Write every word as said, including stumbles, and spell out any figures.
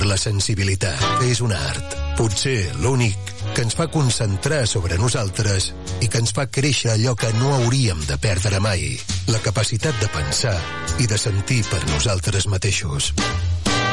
La sensibilitat, que és un art, potser l'únic, que ens fa concentrar sobre nosaltres i que ens fa créixer allò que no hauríem de perdre mai, la capacitat de pensar i de sentir per nosaltres mateixos.